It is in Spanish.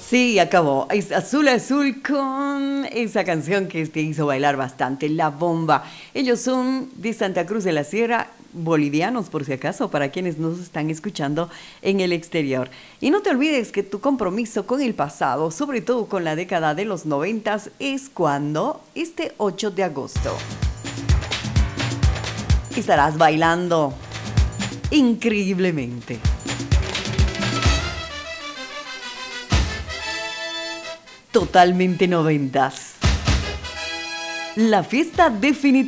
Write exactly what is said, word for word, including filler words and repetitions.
Sí, acabó. Es Azul Azul con esa canción que te hizo bailar bastante, La Bomba. Ellos son de Santa Cruz de la Sierra, bolivianos por si acaso, para quienes nos están escuchando en el exterior. Y no te olvides que tu compromiso con el pasado, sobre todo con la década de los noventas, es cuando este ocho de agosto estarás bailando increíblemente. Totalmente noventas. La fiesta definitiva.